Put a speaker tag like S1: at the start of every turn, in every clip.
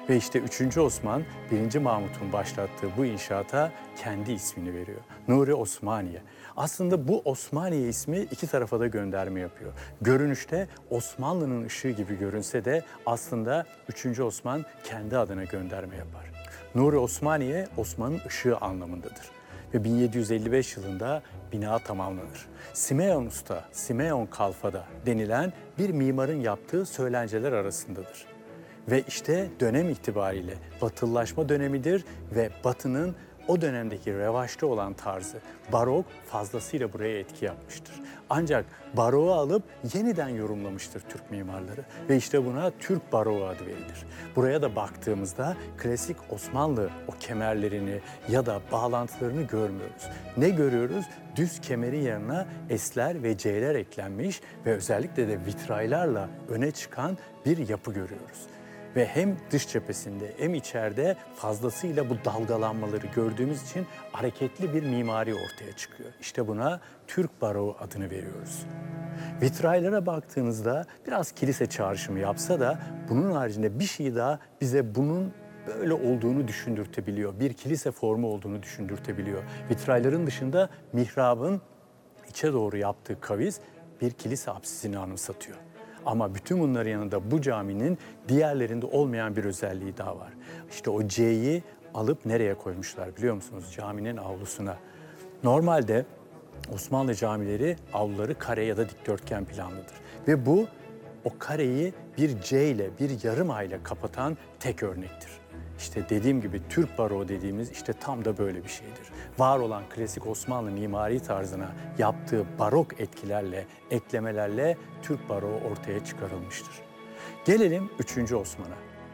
S1: Ve işte 3. Osman, 1. Mahmut'un başlattığı bu inşaata kendi ismini veriyor. Nuri Osmaniye. Aslında bu Osmaniye ismi iki tarafa da gönderme yapıyor. Görünüşte Osmanlı'nın ışığı gibi görünse de aslında 3. Osman kendi adına gönderme yapar. Nuri Osmaniye, Osman'ın ışığı anlamındadır. Ve 1755 yılında bina tamamlanır. Simeon Usta, Simeon Kalfada denilen bir mimarın yaptığı söylenceler arasındadır. Ve işte dönem itibariyle Batılılaşma dönemidir ve Batı'nın o dönemdeki revaçta olan tarzı, barok fazlasıyla buraya etki yapmıştır. Ancak baroğu alıp yeniden yorumlamıştır Türk mimarları ve işte buna Türk baroğu adı verilir. Buraya da baktığımızda klasik Osmanlı o kemerlerini ya da bağlantılarını görmüyoruz. Ne görüyoruz? Düz kemerin yanına esler ve c'ler eklenmiş ve özellikle de vitraylarla öne çıkan bir yapı görüyoruz. Ve hem dış cephesinde hem içeride fazlasıyla bu dalgalanmaları gördüğümüz için hareketli bir mimari ortaya çıkıyor. İşte buna Türk baroğu adını veriyoruz. Vitraylara baktığınızda biraz kilise çağrışımı yapsa da bunun haricinde bir şey daha bize bunun böyle olduğunu düşündürtebiliyor. Bir kilise formu olduğunu düşündürtebiliyor. Vitrayların dışında mihrabın içe doğru yaptığı kavis bir kilise apsisini anımsatıyor. Ama bütün bunların yanında bu caminin diğerlerinde olmayan bir özelliği daha var. İşte o C'yi alıp nereye koymuşlar biliyor musunuz? Caminin avlusuna. Normalde Osmanlı camileri avluları kare ya da dikdörtgen planlıdır. Ve bu o kareyi bir C ile, bir yarım A ile kapatan tek örnektir. İşte dediğim gibi Türk baroğu dediğimiz işte tam da böyle bir şeydir. Var olan klasik Osmanlı mimari tarzına yaptığı barok etkilerle, eklemelerle Türk baroğu ortaya çıkarılmıştır. Gelelim 3. Osman'a.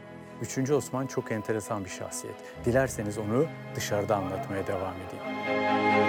S1: 3. Osman çok enteresan bir şahsiyet. Dilerseniz onu dışarıda anlatmaya devam edeyim.